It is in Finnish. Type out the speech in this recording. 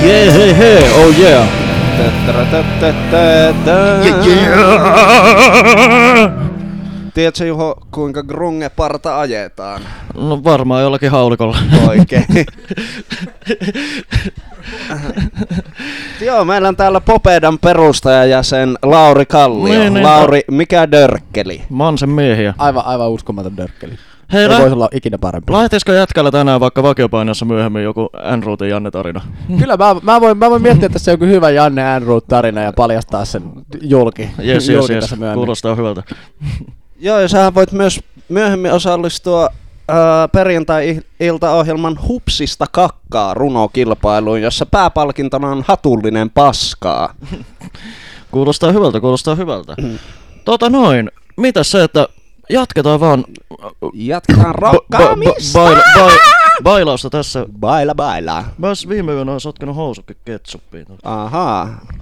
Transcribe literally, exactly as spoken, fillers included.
Yeah, hey, hey, oh yeah. Yeah, yeah. Tiedätkö Juho, kuinka grunge-parta ajetaan? No varmaan jollakin haulikolla. Oikein. Joo, meillä on täällä Popedan perustajajäsen Lauri Kallio. Niin, niin, Lauri, mikä dörkkeli? Mansen miehiä. Aivan, aivan uskomaton dörkkeli. Hei, Ei lä- voisi olla ikinä parempi. Lähtisikö jätkällä tänään vaikka vakiopainossa myöhemmin joku Enruutin Janne-tarina? Kyllä mä, mä, voin, mä voin miettiä tässä joku hyvä Janne Enroot-tarina ja paljastaa sen julki. Jes, jes, julki jes. tässä myöhemmin. Kuulostaa hyvältä. Joo, ja sähän voit myös myöhemmin osallistua ää, perjantai-iltaohjelman Hupsista kakkaa runokilpailuun, jossa pääpalkintona on hatullinen paskaa. Kuulostaa hyvältä, kuulostaa hyvältä. Tota noin, mitäs se, että jatketaan vaan Jatketaan rokkaamista! ba- ba- baila- ba- bailausta tässä. Baila, baila. Mä ois viime yönä sotkenut housukki ketsuppiin. Ahaa.